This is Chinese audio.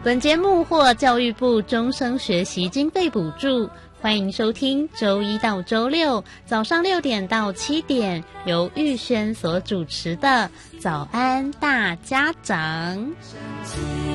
本节目获教育部终生学习经费补助，欢迎收听周一到周六早上6点到7点，由玉轩所主持的早安大家长。